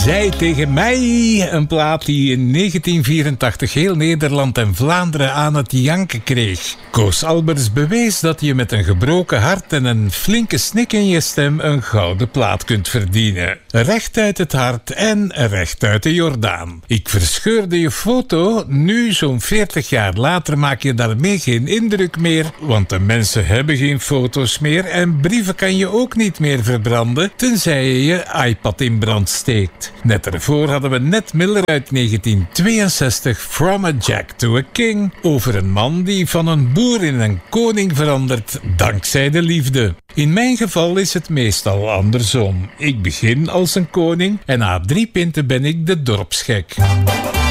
Zij tegen mij, een plaat die in 1984 heel Nederland en Vlaanderen aan het janken kreeg. Koos Albers bewees dat je met een gebroken hart en een flinke snik in je stem een gouden plaat kunt verdienen. Recht uit het hart en recht uit de Jordaan. Ik verscheurde je foto, nu zo'n 40 jaar later maak je daarmee geen indruk meer, want de mensen hebben geen foto's meer en brieven kan je ook niet meer verbranden, tenzij je je iPad in brand steekt. Net ervoor hadden we Ned Miller uit 1962, From a Jack to a King, over een man die van een boer in een koning verandert dankzij de liefde. In mijn geval is het meestal andersom. Ik begin als een koning en na 3 pinten ben ik de dorpsgek.